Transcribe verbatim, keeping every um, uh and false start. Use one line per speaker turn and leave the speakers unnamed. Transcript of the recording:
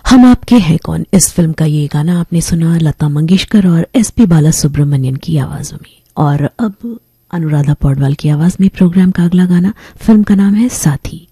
हम आपके हैं कौन, इस फिल्म का ये गाना आपने सुना लता मंगेशकर और एस पी बालासुब्रमण्यम की आवाजों में। और अब अनुराधा पौडवाल की आवाज में प्रोग्राम का अगला गाना, फिल्म का नाम है साथी।